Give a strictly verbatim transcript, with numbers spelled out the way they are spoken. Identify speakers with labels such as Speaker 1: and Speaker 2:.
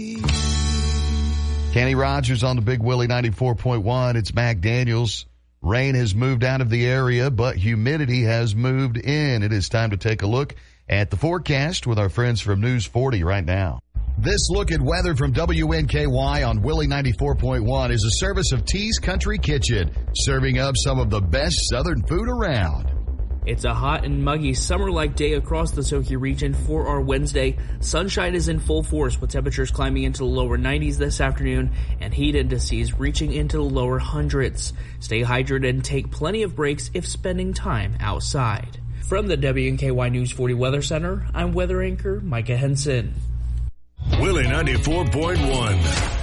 Speaker 1: Kenny Rogers on the Big Willie ninety-four point one. It's Mac Daniels. Rain has moved out of the area, but humidity has moved in. It is time to take a look at the forecast with our friends from News forty right now. This look at weather from W N K Y on Willie ninety-four point one is a service of T's Country Kitchen, serving up some of the best southern food around.
Speaker 2: It's a hot and muggy summer-like day across the Soki region for our Wednesday. Sunshine is in full force with temperatures climbing into the lower nineties this afternoon and heat indices reaching into the lower hundreds. Stay hydrated and take plenty of breaks if spending time outside. From the W N K Y News forty Weather Center, I'm weather anchor Micah Henson.
Speaker 3: Willie ninety-four point one.